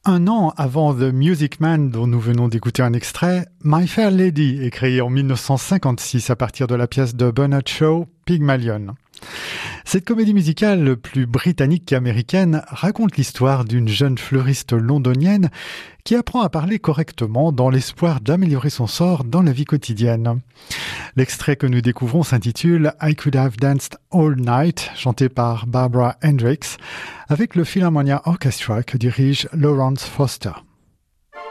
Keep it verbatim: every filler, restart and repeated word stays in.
Un an avant The Music Man, dont nous venons d'écouter un extrait, My Fair Lady est créé en dix-neuf cent cinquante-six à partir de la pièce de Bernard Shaw, Pygmalion. Cette comédie musicale, plus britannique qu'américaine, raconte l'histoire d'une jeune fleuriste londonienne qui apprend à parler correctement dans l'espoir d'améliorer son sort dans la vie quotidienne. L'extrait que nous découvrons s'intitule I Could Have Danced All Night, chanté par Barbara Hendricks, avec le Philharmonia Orchestra que dirige Lawrence Foster.